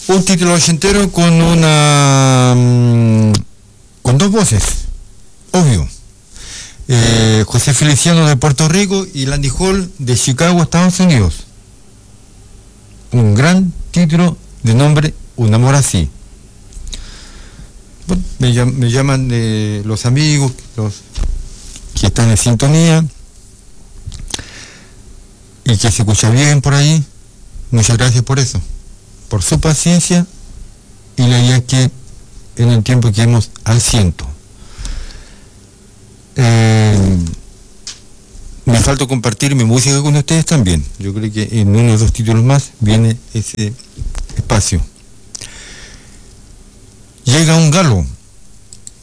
Un título ochentero con con dos voces, obvio. José Feliciano de Puerto Rico y Landy Hall de Chicago, Estados Unidos. Un gran título de nombre Un amor así. Bueno, me llaman los amigos, los que están en sintonía y que se escucha bien por ahí. Muchas gracias por eso, por su paciencia y la idea que en el tiempo que hemos al ciento. Me falta compartir mi música con ustedes también. Yo creo que en uno o dos títulos más viene ese espacio. Llega un galo